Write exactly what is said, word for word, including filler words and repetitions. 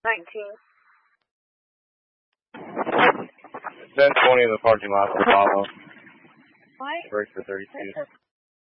nineteen. ten twenty in the parking lot for Apollo. What? Break for thirty-two.